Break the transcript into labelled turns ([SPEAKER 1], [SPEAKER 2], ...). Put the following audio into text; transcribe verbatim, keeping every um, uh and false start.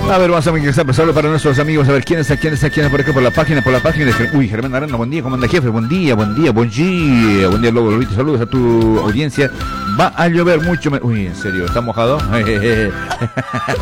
[SPEAKER 1] A ver, vamos a empezar solo para nuestros amigos, a ver quién está, quién está, quién está por acá, por la página, por la página de... Uy, Germán Arana, buen día, ¿cómo anda, jefe? Buen día, buen día, buen día, buen día, Lobo, Lobito, saludos a tu audiencia. Va a llover mucho, me... uy, en serio, ¿está mojado?